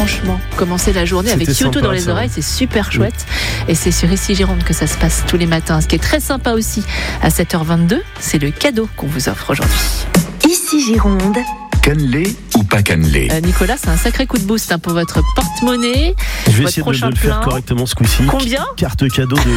franchement. Commencer la journée avec Kyoto dans les oreilles, c'est super chouette. Et c'est sur Ici Gironde que ça se passe tous les matins. Ce qui est très sympa aussi, à 7h22, c'est le cadeau qu'on vous offre aujourd'hui. Ici Gironde. Cannelé ou pas cannelé? Nicolas, c'est un sacré coup de boost pour votre porte-monnaie. Je vais essayer de le faire correctement ce coup-ci. Combien? Carte cadeau de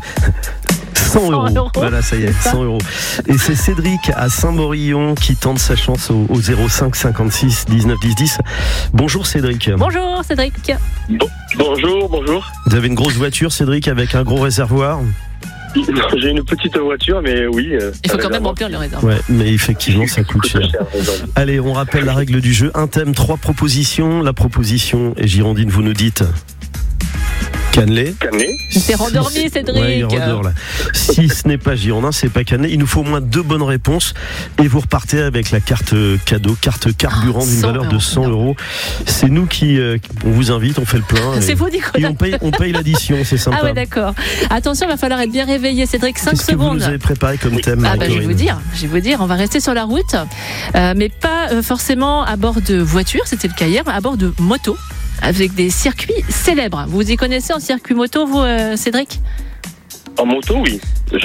100 euros. Voilà, ça y est, 100 euros. Et c'est Cédric à Saint-Morillon qui tente sa chance au 05 56 19 10 10. Bonjour Cédric. Bonjour Cédric. Bonjour. Vous avez une grosse voiture Cédric avec un gros réservoir? J'ai une petite voiture, mais oui. Il faut quand même remplir le réservoir. Ouais, mais effectivement, ça coûte cher. Allez, on rappelle la règle du jeu. Un thème, 3 propositions. La proposition est girondine, vous nous dites cannelé. Il s'est rendormi, Cédric. Ouais, il redort là. Si ce n'est pas girondin, c'est pas cannelé. Il nous faut au moins 2 bonnes réponses et vous repartez avec la carte cadeau, carte carburant d'une valeur de 100 euros. C'est nous qui on vous invite, on fait le plein. C'est vous, Nicolas. Et on paye l'addition, c'est sympa. Ah ouais, d'accord. Attention, il va falloir être bien réveillé, Cédric. 5 Qu'est-ce secondes. Que vous nous avez préparé comme thème? Je vais vous dire. On va rester sur la route, mais pas forcément à bord de voiture. C'était le cas hier, mais à bord de moto. Avec des circuits célèbres. Vous y connaissez en circuit moto, vous, Cédric? En moto, oui.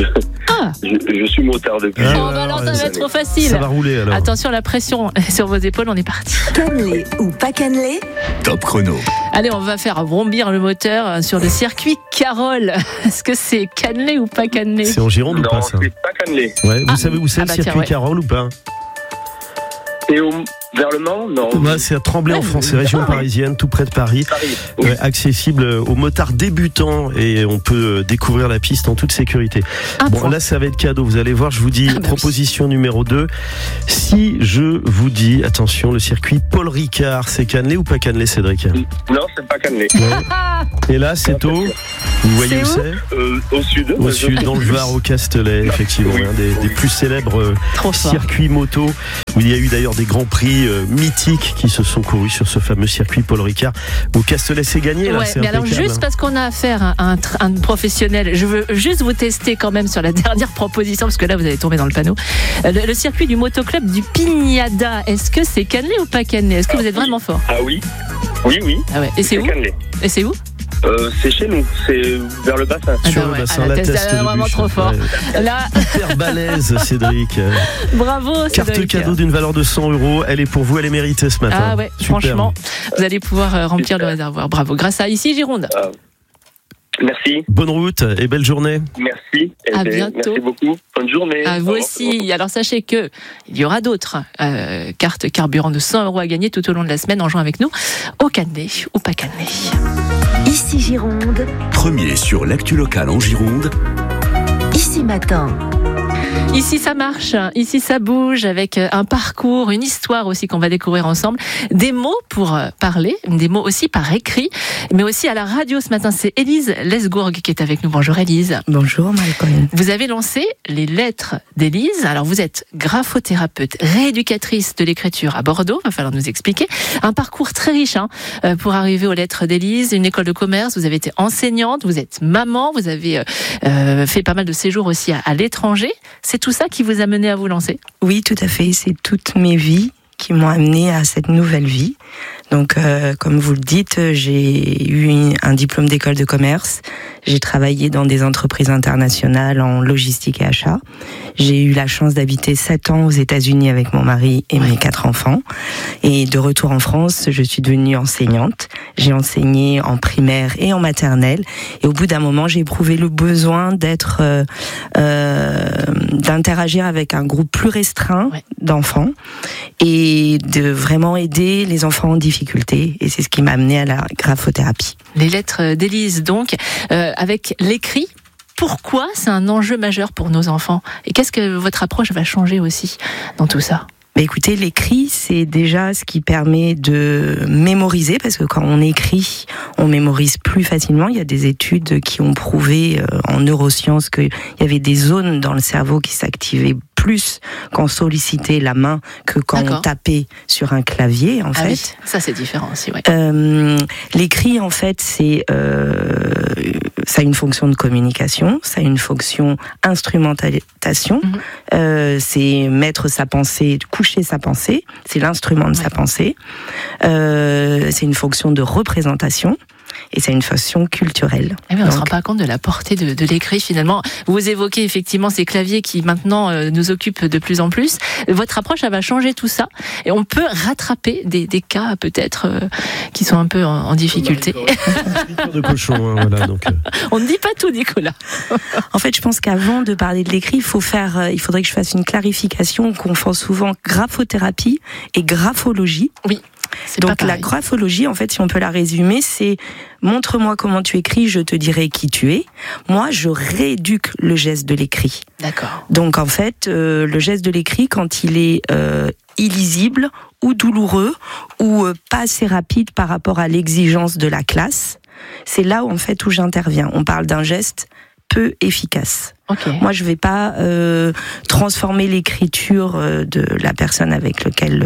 Je suis motard depuis. Alors ça va être trop facile. Ça va rouler alors. Attention, la pression sur vos épaules, on est parti. Cannelé ou pas cannelé? Top chrono. Allez, on va faire vrombir le moteur sur le circuit Carole. Est-ce que c'est cannelé ou pas cannelé? C'est en Gironde ou pas ça? Non, c'est pas cannelé. Ouais, vous savez où c'est le circuit Carole ou pas? Et vers le Mans, non. C'est à Tremblay en France, c'est région parisienne, tout près de Paris. Oui. Accessible aux motards débutants et on peut découvrir la piste en toute sécurité. Là, ça va être cadeau. Vous allez voir, je vous dis proposition numéro 2. Si je vous dis, attention, le circuit Paul Ricard, c'est cannelé ou pas cannelé, Cédric? Non, c'est pas cannelé. Ouais. Et là, c'est vous voyez où c'est? Au sud. Au sud, dans le Var, au Castellet, effectivement, des plus célèbres circuits moto, où il y a eu d'ailleurs des grands prix mythiques qui se sont courus sur ce fameux circuit Paul Ricard. Au Castellet, c'est gagné là. Mais alors juste parce qu'on a affaire à un professionnel, je veux juste vous tester quand même sur la dernière proposition, parce que là vous allez tomber dans le panneau. Le circuit du motoclub du Pignada, est-ce que c'est cannelé ou pas cannelé? Est-ce que vous êtes vraiment fort? Ah oui. Oui. Ah ouais. Et c'est où? Cannelé. Et c'est où? C'est chez nous, c'est vers le bassin. Sur le bassin, la teste de vraiment bûche. trop fort. Là... Hyper balèze, Cédric. Bravo, Cédric. Carte cadeau d'une valeur de 100 euros. Elle est pour vous, elle est méritée ce matin. Ah ouais, super. Franchement, vous allez pouvoir remplir le réservoir. Bravo, grâce à Ici Gironde. Merci. Bonne route et belle journée. Merci. À bientôt. Merci beaucoup. Bonne journée. À vous aussi. Alors sachez que il y aura d'autres cartes carburant de 100 euros à gagner tout au long de la semaine en jouant avec nous au cannelé ou pas cannelé. Ici Gironde. Premier sur l'actu locale en Gironde. Ici Matin. Ici ça marche, ici ça bouge, avec un parcours, une histoire aussi qu'on va découvrir ensemble, des mots pour parler, des mots aussi par écrit, mais aussi à la radio ce matin. C'est Élise Lesgourg qui est avec nous. Bonjour Élise. Bonjour Malcolm. Vous avez lancé les lettres d'Élise. Alors vous êtes graphothérapeute, rééducatrice de l'écriture à Bordeaux, va falloir nous expliquer. Un parcours très riche pour arriver aux lettres d'Élise, une école de commerce, vous avez été enseignante, vous êtes maman, vous avez fait pas mal de séjours aussi à l'étranger. C'est tout ça qui vous a mené à vous lancer? Oui, tout à fait. C'est toutes mes vies qui m'ont amené à cette nouvelle vie. Donc, comme vous le dites, j'ai eu un diplôme d'école de commerce. J'ai travaillé dans des entreprises internationales en logistique et achat. J'ai eu la chance d'habiter 7 ans aux États-Unis avec mon mari et mes 4 enfants. Et de retour en France, je suis devenue enseignante. J'ai enseigné en primaire et en maternelle. Et au bout d'un moment, j'ai éprouvé le besoin d'interagir avec un groupe plus restreint d'enfants et de vraiment aider les enfants en difficulté. Et c'est ce qui m'a amené à la graphothérapie. Les lettres d'Élise, donc, avec l'écrit. Pourquoi c'est un enjeu majeur pour nos enfants? Et qu'est-ce que votre approche va changer aussi dans tout ça? Écoutez, l'écrit, c'est déjà ce qui permet de mémoriser, parce que quand on écrit, on mémorise plus facilement. Il y a des études qui ont prouvé en neurosciences qu'il y avait des zones dans le cerveau qui s'activaient plus quand on sollicitait la main que quand on tapait sur un clavier, en fait. Oui, ça c'est différent aussi, ouais. L'écrit, en fait, c'est ça a une fonction de communication, ça a une fonction instrumentalisation, c'est mettre sa pensée, coucher sa pensée, c'est l'instrument de sa pensée, c'est une fonction de représentation. Et c'est une fonction culturelle. Eh bien, on ne se rend pas compte de la portée de l'écrit finalement. Vous évoquez effectivement ces claviers qui maintenant nous occupent de plus en plus. Votre approche, elle va changer tout ça. Et on peut rattraper des cas peut-être qui sont un peu en difficulté. De cochon, hein, voilà, donc. On ne dit pas tout, Nicolas. En fait, je pense qu'avant de parler de l'écrit, il faudrait que je fasse une clarification. On confond souvent graphothérapie et graphologie. Oui. Donc la graphologie, en fait, si on peut la résumer, c'est montre-moi comment tu écris, je te dirai qui tu es. Moi, je rééduque le geste de l'écrit. D'accord. Donc en fait, le geste de l'écrit, quand il est illisible ou douloureux ou pas assez rapide par rapport à l'exigence de la classe, c'est là où en fait où j'interviens. On parle d'un geste peu efficace. Okay. Moi, je vais pas transformer l'écriture de la personne avec laquelle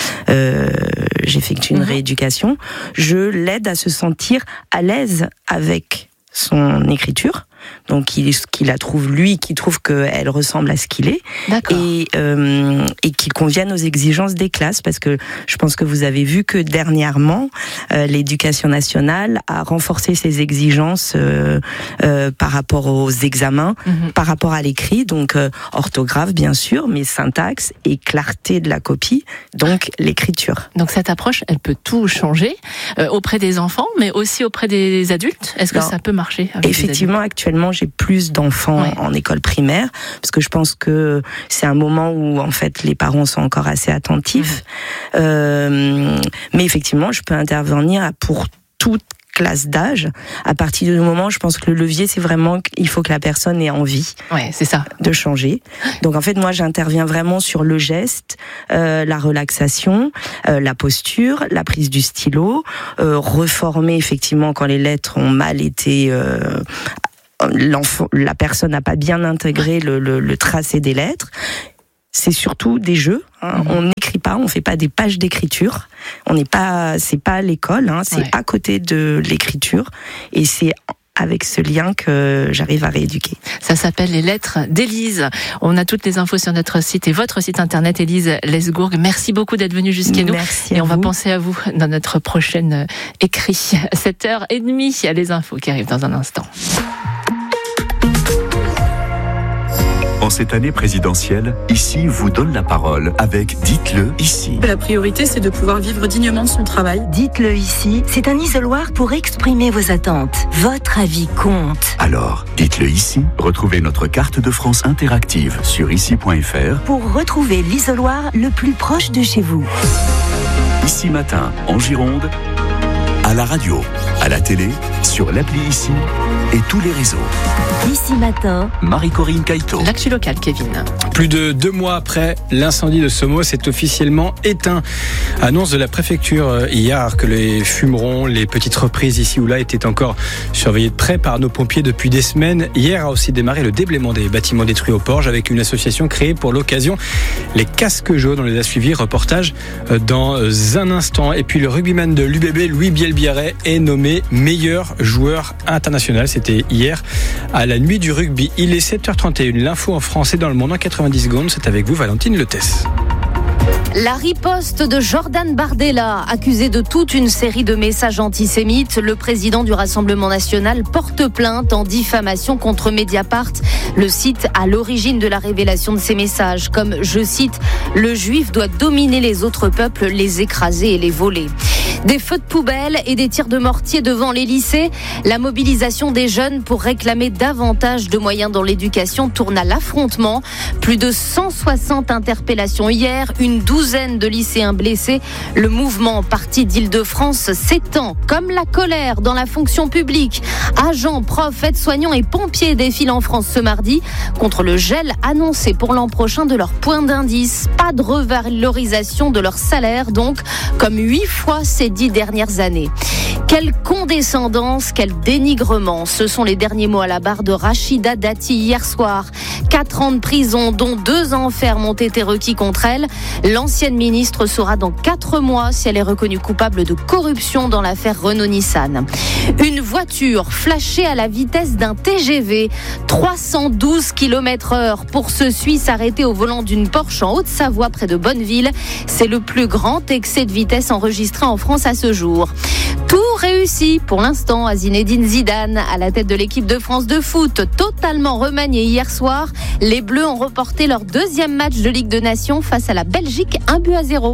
j'effectue une rééducation. Je l'aide à se sentir à l'aise avec son écriture. Donc, qu'il la trouve, lui, qui trouve qu'elle ressemble à ce qu'il est. D'accord. Et qu'il convienne aux exigences des classes, parce que je pense que vous avez vu que dernièrement, l'éducation nationale a renforcé ses exigences par rapport aux examens, par rapport à l'écrit, donc orthographe, bien sûr, mais syntaxe et clarté de la copie, donc l'écriture. Donc, cette approche, elle peut tout changer auprès des enfants, mais aussi auprès des adultes. Est-ce que ça peut marcher avec Effectivement, actuellement, j'ai plus d'enfants en école primaire, parce que je pense que c'est un moment où, en fait, les parents sont encore assez attentifs. Mais effectivement, je peux intervenir pour toute classe d'âge. À partir du moment, je pense que le levier, c'est vraiment qu'il faut que la personne ait envie c'est ça. de changer. Donc, en fait, moi, j'interviens vraiment sur le geste, la relaxation, la posture, la prise du stylo, reformer, effectivement, quand les lettres ont mal été... la personne n'a pas bien intégré le tracé des lettres. C'est surtout des jeux. On n'écrit pas, on fait pas des pages d'écriture. C'est pas à l'école, c'est à côté de l'écriture. Et c'est avec ce lien que j'arrive à rééduquer. Ça s'appelle les lettres d'Élise. On a toutes les infos sur notre site et votre site internet, Élise Lesgourg. Merci beaucoup d'être venue jusqu'à nous. Et on va penser à vous dans notre prochaine écrit. 7h30, les infos qui arrivent dans un instant. En cette année présidentielle, Ici vous donne la parole avec Dites-le ici. La priorité, c'est de pouvoir vivre dignement de son travail. Dites-le ici, c'est un isoloir pour exprimer vos attentes. Votre avis compte. Alors, dites-le ici. Retrouvez notre carte de France interactive sur ici.fr pour retrouver l'isoloir le plus proche de chez vous. Ici matin, en Gironde, à la radio, à la télé, sur l'appli Ici et tous les réseaux. Ici matin, Marie-Corinne Caïto. L'actu locale, Kevin. Plus de 2 mois après, l'incendie de Sommeau s'est officiellement éteint. Annonce de la préfecture hier que les fumerons, les petites reprises ici ou là étaient encore surveillées de près par nos pompiers depuis des semaines. Hier a aussi démarré le déblaiement des bâtiments détruits au Porge avec une association créée pour l'occasion. Les casques jaunes, on les a suivis. Reportage dans un instant. Et puis le rugbyman de l'UBB, Louis Bielbiarret, est nommé meilleur joueur international. C'était hier à la nuit du rugby. Il est 7h31. L'info en français dans le monde en 90 secondes. C'est avec vous, Valentine Letès. La riposte de Jordan Bardella, accusé de toute une série de messages antisémites. Le président du Rassemblement national porte plainte en diffamation contre Mediapart, le site à l'origine de la révélation de ces messages, comme, je cite, « Le juif doit dominer les autres peuples, les écraser et les voler ». Des feux de poubelle et des tirs de mortier devant les lycées. La mobilisation des jeunes pour réclamer davantage de moyens dans l'éducation tourne à l'affrontement. Plus de 160 interpellations hier, une douzaine de lycéens blessés. Le mouvement parti d'Île-de-France s'étend comme la colère dans la fonction publique. Agents, profs, aides-soignants et pompiers défilent en France ce mardi contre le gel annoncé pour l'an prochain de leur point d'indice. Pas de revalorisation de leur salaire donc, comme 8 fois ces 10 dernières années. Quelle condescendance, quel dénigrement. Ce sont les derniers mots à la barre de Rachida Dati hier soir. 4 ans de prison, dont 2 ans ferme ont été requis contre elle. L'ancienne ministre saura dans 4 mois si elle est reconnue coupable de corruption dans l'affaire Renault-Nissan. Une voiture flashée à la vitesse d'un TGV. 312 km/h pour ce Suisse arrêté au volant d'une Porsche en Haute-Savoie près de Bonneville. C'est le plus grand excès de vitesse enregistré en France à ce jour. Tout réussi pour l'instant à Zinedine Zidane à la tête de l'équipe de France de foot, totalement remaniée hier soir. Les Bleus ont reporté leur 2e match de Ligue des Nations face à la Belgique, 1-0.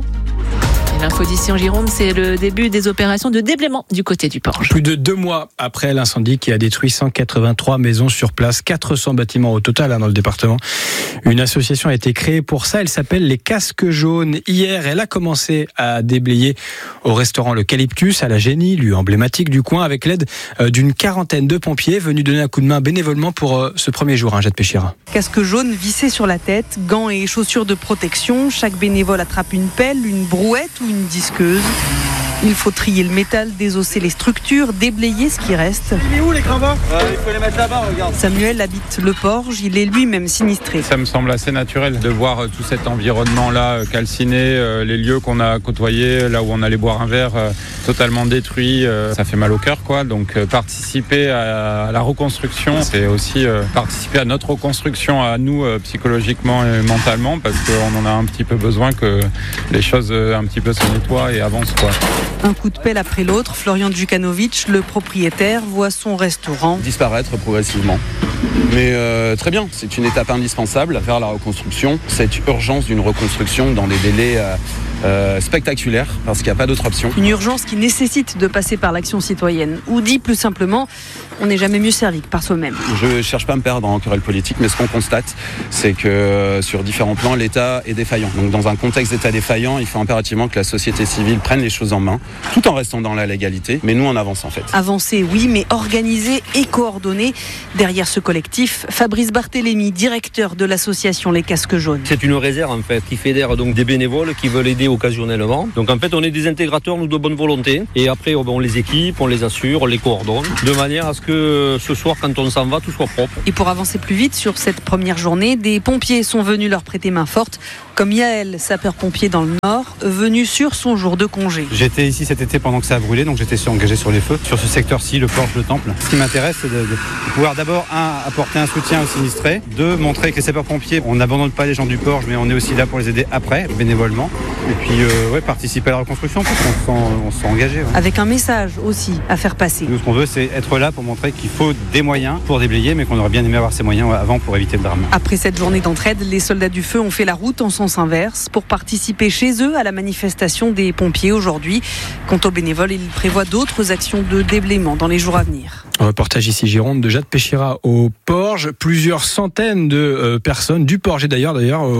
L'info d'ici en Gironde, c'est le début des opérations de déblaiement du côté du Porge. Plus de 2 mois après l'incendie qui a détruit 183 maisons sur place, 400 bâtiments au total dans le département. Une association a été créée pour ça, elle s'appelle les Casques Jaunes. Hier, elle a commencé à déblayer au restaurant l'Eucalyptus à la Génie, lieu emblématique du coin, avec l'aide d'une 40aine de pompiers venus donner un coup de main bénévolement pour ce premier jour. Jade Péchira. Casque jaune vissé sur la tête, gants et chaussures de protection. Chaque bénévole attrape une pelle, une brouette ou une disqueuse. Il faut trier le métal, désosser les structures, déblayer ce qui reste. Il est où les gravats ? Il faut les mettre là-bas, regarde. Samuel habite le Porge, il est lui-même sinistré. Ça me semble assez naturel de voir tout cet environnement-là calciné, les lieux qu'on a côtoyés, là où on allait boire un verre, totalement détruits. Ça fait mal au cœur, quoi. Donc participer à la reconstruction, c'est aussi participer à notre reconstruction à nous, psychologiquement et mentalement, parce qu'on en a un petit peu besoin que les choses un petit peu se nettoient et avancent, quoi. Un coup de pelle après l'autre, Florian Djukanovic, le propriétaire, voit son restaurant disparaître progressivement. Mais très bien, c'est une étape indispensable vers la reconstruction. Cette urgence d'une reconstruction dans des délais spectaculaires, parce qu'il n'y a pas d'autre option. Une urgence qui nécessite de passer par l'action citoyenne. Ou dit plus simplement, on n'est jamais mieux servi que par soi-même. Je ne cherche pas à me perdre en querelle politique, mais ce qu'on constate, c'est que sur différents plans, l'État est défaillant. Donc dans un contexte d'État défaillant, il faut impérativement que la société civile prenne les choses en main, tout en restant dans la légalité, mais nous on avance en fait. Avancer, oui, mais organiser et coordonner. Derrière ce collectif, Fabrice Barthélémy, directeur de l'association Les Casques Jaunes. C'est une réserve en fait, qui fédère donc des bénévoles qui veulent aider occasionnellement. Donc en fait, on est des intégrateurs, nous, de bonne volonté. Et après, on les équipe, on les assure, on les coordonne, de manière à ce que ce soir, quand on s'en va, tout soit propre. Et pour avancer plus vite sur cette première journée, des pompiers sont venus leur prêter main forte, comme Yael, sapeur-pompier dans le Nord, venu sur son jour de congé. J'étais ici cet été pendant que ça a brûlé, donc j'étais engagé sur les feux. Sur ce secteur-ci, le Porge, le Temple. Ce qui m'intéresse, c'est de pouvoir d'abord, apporter un soutien aux sinistrés, 2, montrer que les sapeurs-pompiers, on n'abandonne pas les gens du Porge, mais on est aussi là pour les aider après, bénévolement. Et puis, participer à la reconstruction, parce qu'on se sent engagé. Ouais. Avec un message aussi à faire passer. Nous, ce qu'on veut, c'est être là pour montrer qu'il faut des moyens pour déblayer, mais qu'on aurait bien aimé avoir ces moyens avant pour éviter le drame. Après cette journée d'entraide, les soldats du feu ont fait la route en sens inverse pour participer chez eux à la manifestation des pompiers aujourd'hui. Quant aux bénévoles, ils prévoient d'autres actions de déblaiement dans les jours à venir. Un reportage ici Gironde de Jade Péchira au Porge. Plusieurs centaines de personnes du Porge et d'ailleurs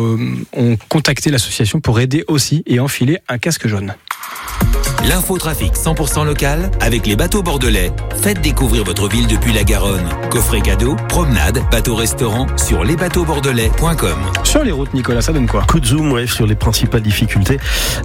ont contacté l'association pour aider aussi et enfiler un casque jaune. L'infotrafic 100% local avec les bateaux bordelais. Faites découvrir votre ville depuis la Garonne. Coffret cadeau, promenade, bateau-restaurant sur lesbateauxbordelais.com. Sur les routes, Nicolas, ça donne quoi ? Coup de zoom sur les principales difficultés.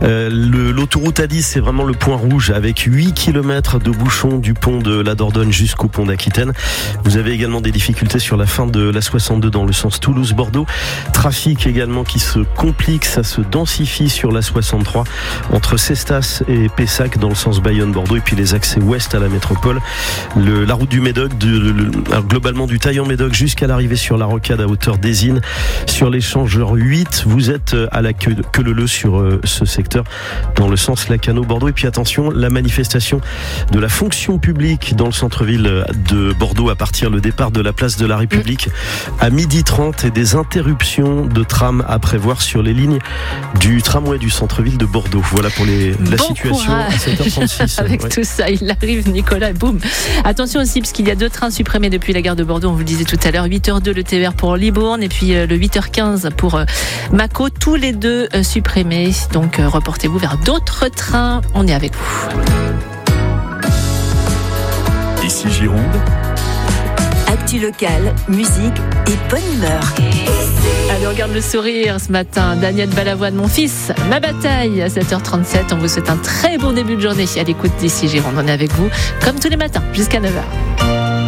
L'autoroute A10, c'est vraiment le point rouge avec 8 km de bouchons du pont de la Dordogne jusqu'au pont d'Aquitaine. Vous avez également des difficultés sur la fin de la 62 dans le sens Toulouse-Bordeaux. Trafic également qui se complique, ça se densifie sur la 63 entre Cestas et Pessac dans le sens Bayonne-Bordeaux et puis les accès ouest à la métropole. La route du Médoc, globalement du Taillan-Médoc jusqu'à l'arrivée sur la rocade à hauteur d'Ésine. Sur l'échangeur 8, vous êtes à la queue-leu sur ce secteur dans le sens Lacanau-Bordeaux. Et puis attention, la manifestation de la fonction publique dans le centre-ville de Bordeaux à partir le départ de la place de la République à 12h30 et des interruptions de tram à prévoir sur les lignes du tramway du centre-ville de Bordeaux. Voilà pour la situation à 7h36. Avec tout ça, il arrive Nicolas, boum. Attention aussi parce qu'il y a 2 trains supprimés depuis la gare de Bordeaux, on vous le disait tout à l'heure, 8h02 le TER pour Libourne et puis le 8h15 pour Mâcon, tous les 2 supprimés. Donc reportez-vous vers d'autres trains, on est avec vous. Ici Gironde. Actu locale, musique et bonne humeur. Allez, on regarde le sourire ce matin. Daniel Balavoine, mon fils, ma bataille à 7h37. On vous souhaite un très bon début de journée à l'écoute d'ici Gironde. On est avec vous comme tous les matins jusqu'à 9h.